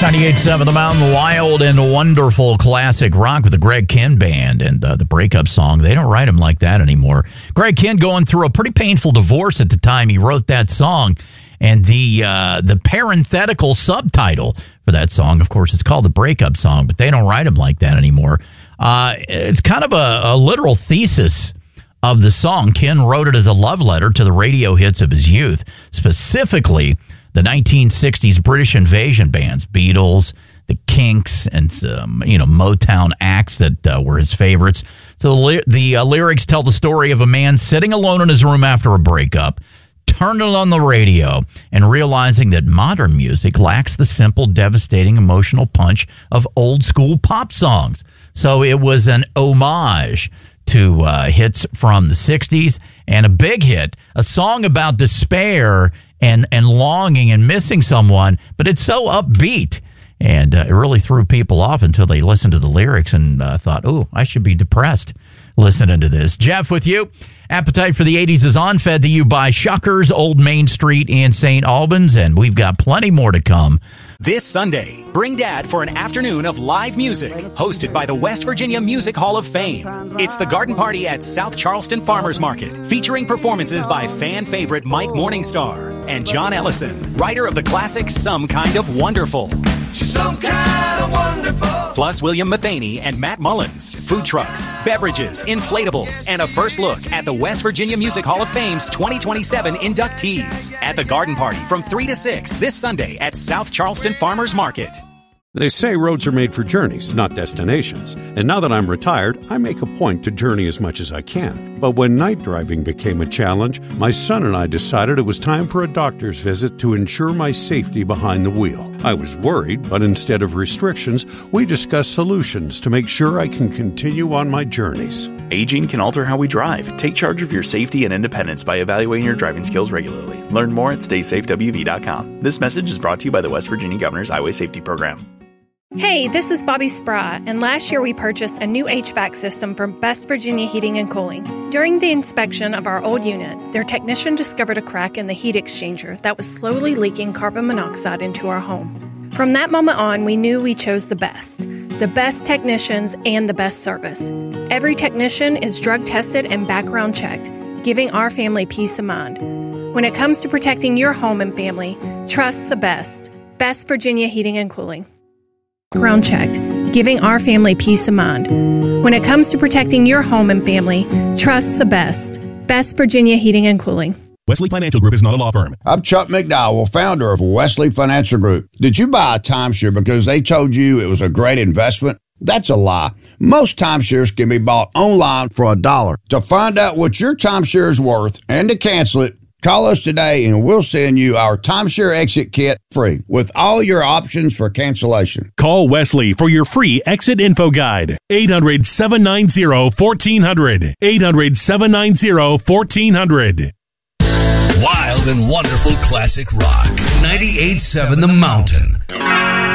98.7 The Mountain, wild and wonderful classic rock with the Greg Kihn Band and the breakup song. They don't write them like that anymore. Greg Kihn going through a pretty painful divorce at the time he wrote that song. And the parenthetical subtitle for that song, of course, it's called the breakup song, but they don't write them like that anymore. It's kind of a literal thesis of the song. Kihn wrote it as a love letter to the radio hits of his youth, specifically the 1960s British invasion bands, Beatles, the Kinks, and some, Motown acts that were his favorites. So the lyrics tell the story of a man sitting alone in his room after a breakup, turning on the radio, and realizing that modern music lacks the simple, devastating, emotional punch of old-school pop songs. So it was an homage to hits from the 60s, and a big hit, a song about despair and longing and missing someone, but it's so upbeat. And it really threw people off until they listened to the lyrics and thought, oh, I should be depressed listening to this. Jeff with you. Appetite for the 80s is on, fed to you by Shuckers, Old Main Street in St. Albans, and we've got plenty more to come. This Sunday, bring Dad for an afternoon of live music, hosted by the West Virginia Music Hall of Fame. It's the Garden Party at South Charleston Farmers Market, featuring performances by fan favorite Mike Morningstar and John Ellison, writer of the classic Some Kind of Wonderful. She's some kind of wonderful. Plus William Mathaney and Matt Mullins, food trucks, beverages, inflatables, and a first look at the West Virginia Music Hall of Fame's 2027 inductees at the Garden Party from 3 to 6 this Sunday at South Charleston Farmers Market. They say roads are made for journeys, not destinations. And now that I'm retired, I make a point to journey as much as I can. But when night driving became a challenge, my son and I decided it was time for a doctor's visit to ensure my safety behind the wheel. I was worried, but instead of restrictions, we discussed solutions to make sure I can continue on my journeys. Aging can alter how we drive. Take charge of your safety and independence by evaluating your driving skills regularly. Learn more at StaySafeWV.com. This message is brought to you by the West Virginia Governor's Highway Safety Program. Hey, this is Bobby Spry, and last year we purchased a new HVAC system from West Virginia Heating and Cooling. During the inspection of our old unit, their technician discovered a crack in the heat exchanger that was slowly leaking carbon monoxide into our home. From that moment on, we knew we chose the best technicians and the best service. Every technician is drug tested and background checked, giving our family peace of mind. When it comes to protecting your home and family, trust the best. West Virginia Heating and Cooling. Background checked, giving our family peace of mind. When it comes to protecting your home and family, trust the best. West Virginia Heating and Cooling. Wesley Financial Group is not a law firm. I'm Chuck McDowell, founder of Wesley Financial Group. Did you buy a timeshare because they told you it was a great investment? That's a lie. Most timeshares can be bought online for $1. To find out what your timeshare is worth and to cancel it, call us today and we'll send you our timeshare exit kit free with all your options for cancellation. Call Wesley for your free exit info guide. 800-790-1400. 800-790-1400. Wild and wonderful classic rock. 98.7 The Mountain.